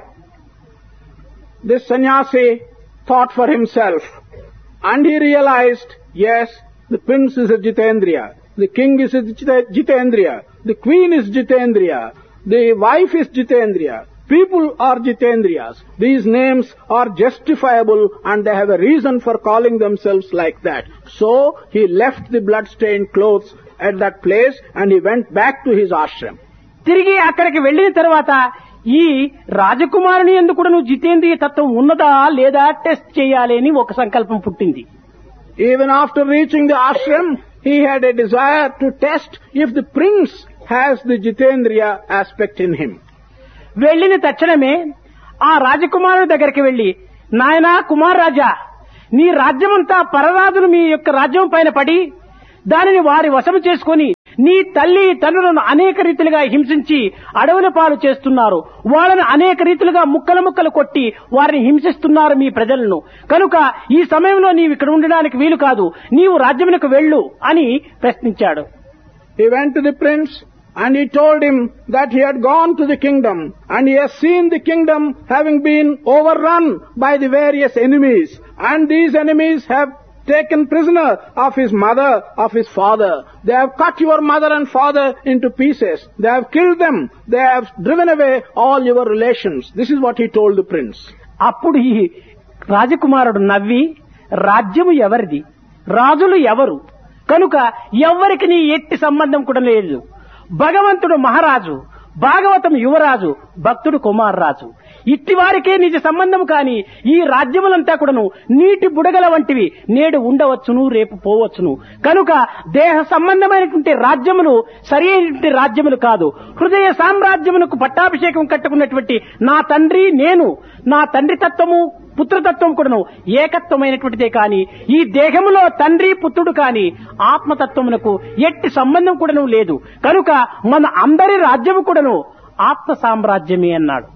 This sannyasi thought for himself, and he realized, yes, the prince is a Jitendriya, the king is a Jitendriya, the queen is Jitendriya, the wife is Jitendriya, people are Jitendriyas. These names are justifiable and they have a reason for calling themselves like that. So he left the blood-stained clothes at that place and he went back to his ashram. తిరిగి అక్కడికి వెళ్ళిన తర్వాత ఈ రాజకుమారుని యందు కూడాను జితేంద్రియ తత్వం ఉన్నదా లేదా టెస్ట్ చేయాలి అని ఒక సంకల్పం పుట్టింది. Even after reaching the ashram, he had a desire to test if the prince has the Jitendriya aspect in him. వెళ్ళిన తక్షణమే ఆ రాజకుమారుడి దగ్గరికి వెళ్లి, నాయనా కుమార్ రాజా, నీ రాజ్యమంతా పరరాజులు మీ యొక్క రాజ్యం పైన పడి దానిని వారి వశము చేసుకుని నీ తల్లి తండ్రులను అనేక రీతిలుగా హింసించి అడవుల పాలు చేస్తున్నారు. వాళ్ళని అనేక రీతిలుగా ముక్కలు ముక్కలు కొట్టి వారిని హింసిస్తున్నారు మీ ప్రజలను. కనుక ఈ సమయంలో నీవు ఇక్కడ ఉండడానికి వీలు కాదు, నీవు రాజ్యమునకు వెళ్ళు అని ప్రశ్నించాడు. He went to the prince and he told him that he had gone to the kingdom and he has seen the kingdom having been overrun by the various enemies, and these enemies have taken prisoner of his mother, of his father. They have cut your mother and father into pieces. They have killed them. They have driven away all your relations. This is what he told the prince. అప్పుడు ఈ రాజకుమారుడు నవ్వి, రాజ్యము ఎవరిది, రాజులు ఎవరు, కనుక ఎవ్వరికి నీ ఎట్టి సంబంధం కూడా లేదు. భగవంతుడు మహారాజు, భాగవతం యువరాజు, భక్తుడు కుమారరాజు. ఇట్టి వారికే నిజ సంబంధం. కాని ఈ రాజ్యములంతా కూడాను నీటి బుడగల వంటివి, నేడు ఉండవచ్చును రేపు పోవచ్చును. కనుక దేహ సంబంధమైనటువంటి రాజ్యములు సరి అయినటువంటి రాజ్యములు కాదు. హృదయ సామ్రాజ్యమునకు పట్టాభిషేకం కట్టుకున్నటువంటి నా తండ్రి నేను, నా తండ్రి తత్వము పుత్రతత్వం కూడాను ఏకత్వమైనటువంటిదే. కాని ఈ దేహములో తండ్రి పుత్రుడు కాని ఆత్మతత్వమునకు ఎట్టి సంబంధం కూడాను లేదు. కనుక మన అందరి రాజ్యము కూడాను ఆత్మ సామ్రాజ్యమే అన్నాడు.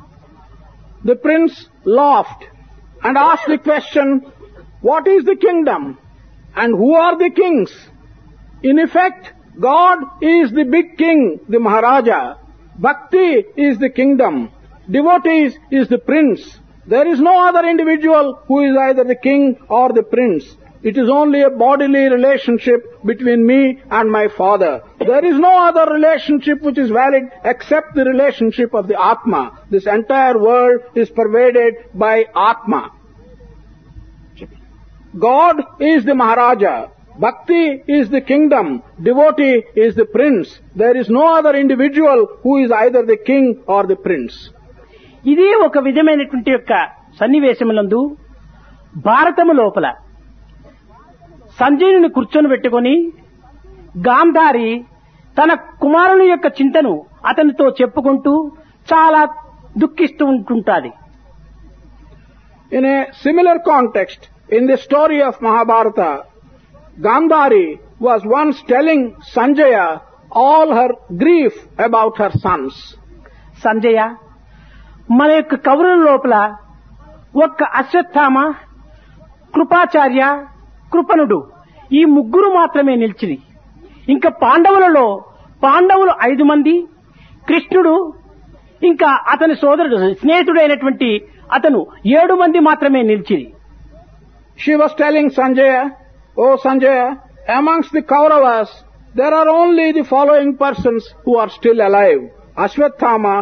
The prince laughed and asked the question, what is the kingdom and who are the kings? In effect, God is the big king, the Maharaja. Bhakti is the kingdom. Devotees is the prince. There is no other individual who is either the king or the prince. It is only a bodily relationship between me and my father. There is no other relationship which is valid except the relationship of the Atma. This entire world is pervaded by Atma. God is the Maharaja. Bhakti is the kingdom, devotee is the prince. There is no other individual who is either the king or the prince. ఇది ఒక విధమైనటువంటి యొక్క సన్నివేశములందు భారతము లోపల సంజయుని కూర్చొని పెట్టుకొని గాంధారి తన కుమారుని యొక్క చింతను అతనితో చెప్పుకుంటూ చాలా దుఃఖిస్తూ ఉంటుంటాది. In a similar context, in the story of Mahabharata, Gandhari was once telling Sanjaya all her grief about her sons. Sanjaya, మన యొక్క కౌరవుల లోపల ఒక్క అశ్వత్థామ, కృపాచార్య, కృపణుడు ఈ ముగ్గురు మాత్రమే నిలిచిరి. ఇంకా పాండవులలో పాండవులు 5 మంది, కృష్ణుడు ఇంకా అతని సోదరుడు స్నేహితుడైనటువంటి అతను 7 మంది మాత్రమే నిలిచిరి. She was telling Sanjaya, "Oh Sanjaya, amongst the Kauravas, there are only the following persons who are still alive. Ashwatthama,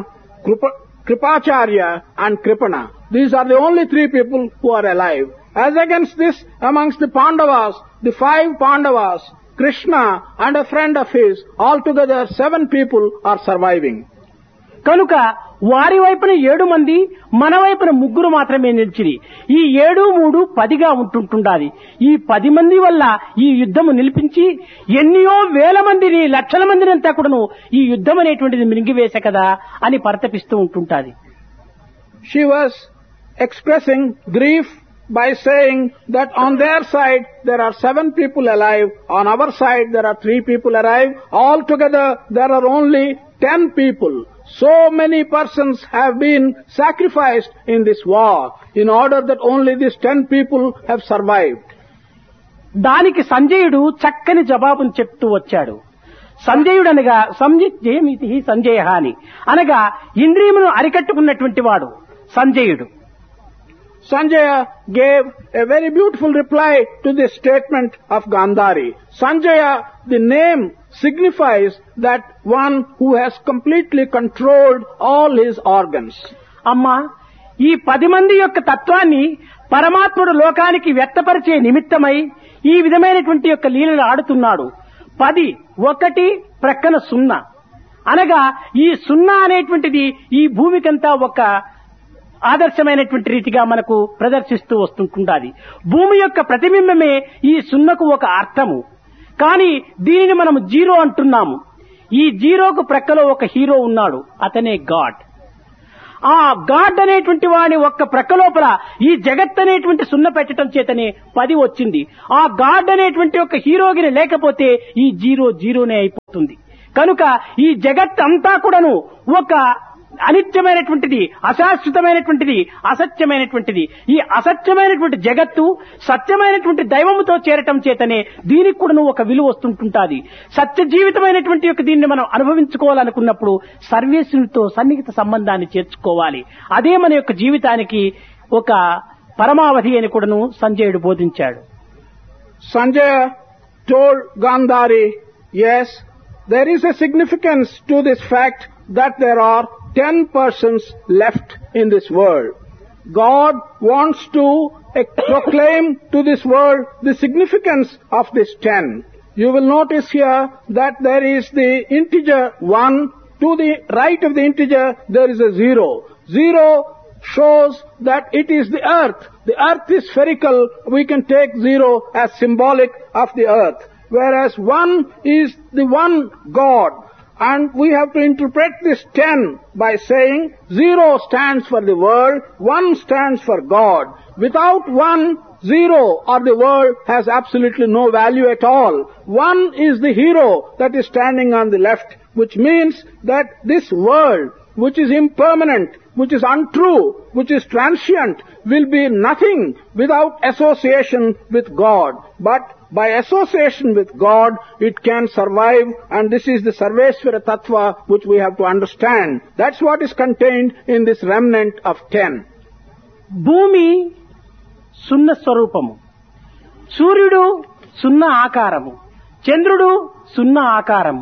Kripacharya and Kripana. These are the only 3 people who are alive. As against this, amongst the Pandavas, the 5 Pandavas, Krishna and a friend of his, altogether 7 people are surviving." కనుక వారి వైపున 7 మంది, మన వైపున 3 మాత్రమే నిలిచిరి. ఈ 7, 3 10గా ఉంటుండాలి. ఈ 10 మంది వల్ల ఈ యుద్ధము నిలిపించి ఎన్నో వేల మందిని, లక్షల మందిని అంతా కూడాను ఈ యుద్ధం అనేటువంటిది మింగివేసే కదా అని పరితపిస్తూ ఉంటుంటాది. She was expressing grief by saying that on their side there are 7 people alive, on our side there are 3 people alive, altogether there are only 10 people. So many persons have been sacrificed in this war in order that only these 10 people have survived. దానికి సంజయుడు చక్కని జవాబును చెప్తూ వచ్చాడు. సంజయుడు అనగా సంజయమితి సంజయ అని అనగా ఇంద్రియమును అరికట్టుకున్నటువంటి వాడు సంజయుడు. Sanjaya gave a very beautiful reply to this statement of Gandhari. Sanjaya, the name signifies that one who has completely controlled all his organs. అమ్మా, ఈ 10 మంది యొక్క తత్వాన్ని పరమాత్ముడు లోకానికి వ్యక్తపరిచే నిమిత్తమై ఈ విధమైనటువంటి యొక్క లీలలు ఆడుతున్నాడు. 10 1 ప్రక్కన 0 అనగా ఈ 0 అనేటువంటిది ఈ భూమికంతా ఒక ఆదర్శమైనటువంటి రీతిగా మనకు ప్రదర్శిస్తూ వస్తుంటుండాలి. భూమి యొక్క ప్రతిబింబమే ఈ 0కు ఒక అర్థము. కానీ దీనిని మనం 0 అంటున్నాము. ఈ 0కు ప్రక్కలో ఒక హీరో ఉన్నాడు, అతనే గాడ్. ఆ గాడ్ అనేటువంటి వాడి ఒక్క ప్రక్క లోపల ఈ జగత్ అనేటువంటి 0 పెట్టడం చేతనే 10 వచ్చింది. ఆ గాడ్ అనేటువంటి ఒక హీరోగిని లేకపోతే ఈ 0 అయిపోతుంది. కనుక ఈ జగత్ అంతా కూడాను ఒక అనిత్యమైనటువంటిది, అశాశ్వతమైనటువంటిది, అసత్యమైనటువంటిది. ఈ అసత్యమైనటువంటి జగత్తు సత్యమైనటువంటి దైవముతో చేరటం చేతనే దీనికి కూడా ఒక విలువ వస్తుంటుంటాది. సత్య జీవితమైనటువంటి యొక్క దీన్ని మనం అనుభవించుకోవాలనుకున్నప్పుడు సర్వేశ్వరునితో సన్నిహిత సంబంధాన్ని చేర్చుకోవాలి. అదే మన యొక్క జీవితానికి ఒక పరమావధి అని కూడాను సంజయుడు బోధించాడు. Sanjaya told Gandhari, yes, there is a significance to this fact that there are 10 persons left in this world. God wants to proclaim to this world the significance of this 10. You will notice here that there is the integer 1. To the right of the integer there is a 0. 0 shows that it is the earth. The earth is spherical. We can take 0 as symbolic of the earth. Whereas 1 is the one God. And we have to interpret this 10 by saying 0 stands for the world, 1 stands for God. Without 1, 0 or the world has absolutely no value at all. 1 is the hero that is standing on the left, which means that this world, which is impermanent, which is untrue, which is transient, will be nothing without association with God. But by association with God, it can survive, and this is the Sarveshwara Tattva which we have to understand. That's what is contained in this remnant of 10. భూమి 0 స్వరూపము, సూర్యుడు 0 ఆకారము, చంద్రుడు 0 ఆకారము.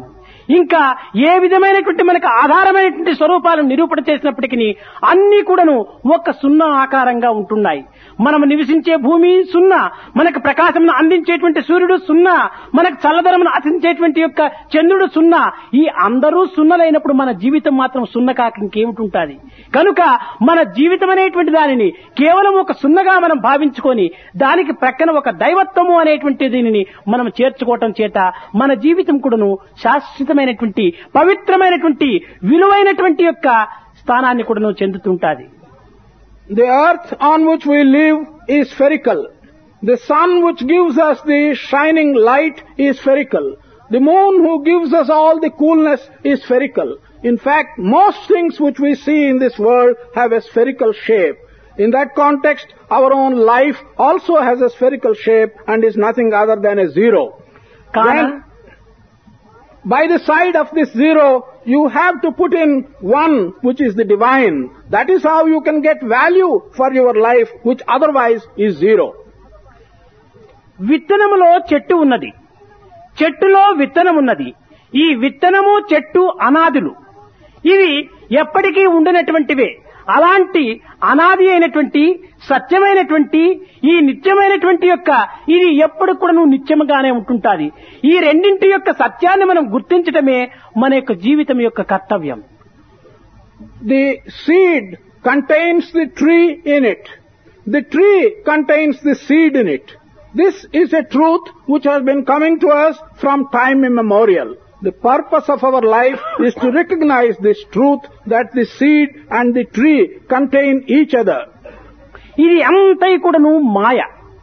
ఇంకా ఏ విధమైనటువంటి మనకు ఆధారమైనటువంటి స్వరూపాలను నిరూపణ చేసినప్పటికీ అన్ని కూడాను ఒక సున్నా ఆకారంగా ఉంటున్నాయి. మనం నివసించే భూమి సున్నా, మనకు ప్రకాశమును అందించేటువంటి సూర్యుడు సున్నా, మనకు చల్లదనమును అందించేటువంటి యొక్క చంద్రుడు సున్నా. ఈ అందరూ సున్నలైనప్పుడు మన జీవితం మాత్రం సున్న కాక ఇంకేమిటి? కనుక మన జీవితం అనేటువంటి దానిని కేవలం ఒక సున్నగా మనం భావించుకొని దానికి ప్రక్కన ఒక దైవత్వము అనేటువంటి దీనిని మనం చేర్చుకోవటం చేత మన జీవితం కూడాను శాశ్వతమైనటువంటి పవిత్రమైనటువంటి విలువైనటువంటి యొక్క స్థానాన్ని కూడాను చెందుతుంటాది. The earth on which we live is spherical. The sun which gives us the shining light is spherical. The moon who gives us all the coolness is spherical. In fact, most things which we see in this world have a spherical shape. In that context, our own life also has a spherical shape and is nothing other than a zero. Then, by the side of this zero, you have to put in one, which is the divine. That is how you can get value for your life, which otherwise is zero. విత్తనములో చెట్టు ఉన్నది, చెట్టులో విత్తనం ఉన్నది. ఈ విత్తనము చెట్టు అనాదులు, ఇవి ఎప్పటికీ ఉండనటువంటివే. అలాంటి అనాది అయినటువంటి సత్యమైనటువంటి ఈ నిత్యమైనటువంటి యొక్క ఇది ఎప్పుడు కూడా నిత్యముగానే ఉంటుంటాది. ఈ రెండింటి యొక్క సత్యాన్ని మనం గుర్తించటమే మన యొక్క జీవితం యొక్క కర్తవ్యం. The seed contains the tree in it. The tree contains the seed in it. This is a truth which has been coming to us from time immemorial. The purpose of our life is to recognize this truth that the seed and the tree contain each other. ఇది అంతా కూడాను మాయ.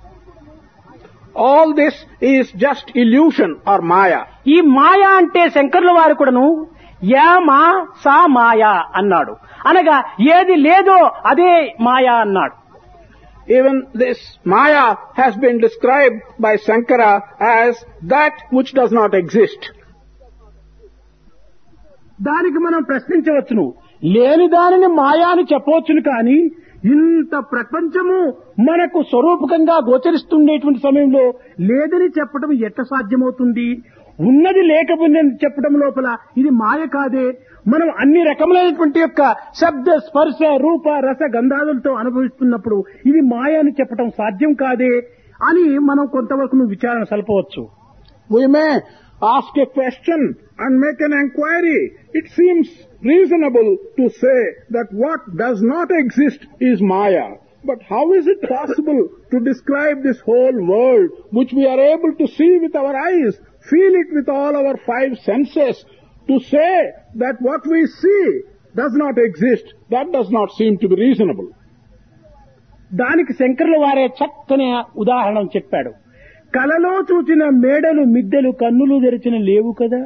All this is just illusion or maya. ఈ మాయ అంటే శంకరుల వారు కూడాను yeah మా సా మాయా అన్నాడు. అనగా ఏది లేదో అదే మాయా అన్నాడు. Even this maya has been described by Shankara as that which does not exist. దానికి మనం ప్రశ్నించవచ్చును, లేని దానిని మాయా అని చెప్పవచ్చును. కానీ ఇంత ప్రపంచము మనకు స్వరూపకంగా గోచరిస్తుండేటువంటి సమయంలో లేదని చెప్పడం ఎట్ట సాధ్యమవుతుంది? ఉన్నది లేకపోయిందని చెప్పడం లోపల ఇది మాయ కాదే. మనం అన్ని రకములైనటువంటి యొక్క శబ్ద స్పర్శ రూప రస గంధాదులతో అనుభవిస్తున్నప్పుడు ఇది మాయ అని చెప్పడం సాధ్యం కాదే అని మనం కొంతవరకు విచారణ సల్పవచ్చు. We may ask a question and make an inquiry. It seems reasonable to say that what does not exist is maya. But how is it possible to describe this whole world which we are able to see with our eyes, feel it with all our five senses, to say that what we see does not exist? That does not seem to be reasonable. దానికి శంకరుల వారే చక్కని ఉదాహరణ చెప్పాడు. కలలో చూచిన మేడలు మిద్దెలు కన్నులు తెరిచిన లేవు కదా.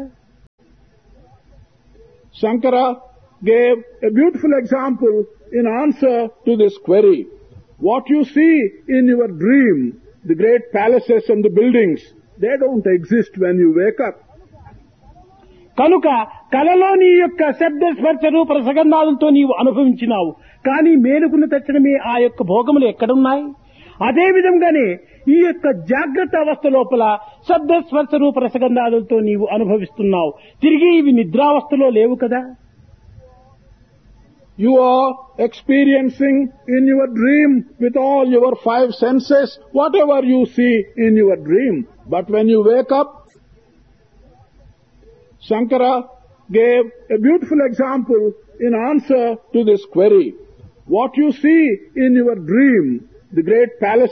Shankara gave a beautiful example in answer to this query. What you see in your dream, the great palaces and the buildings, they don't exist when you wake up. కనుక కలలో నీ యొక్క శబ్ద స్పర్శ రూప రసగంధాలతో నీవు అనుభవించినావు. కానీ మేలుకున్న తక్షణమే ఆ యొక్క భోగములు ఎక్కడున్నాయి? అదే విధంగానే ఈ యొక్క జాగ్రత్త అవస్థ లోపల శబ్ద స్పర్శ రూప రసగంధాలతో నీవు అనుభవిస్తున్నావు. తిరిగి ఇవి నిద్రావస్థలో లేవు కదా. You are experiencing in your dream with all your five senses whatever you see in your dream. But when you wake up, Shankara gave a beautiful example in answer to this query. What you see in your dream, the great palace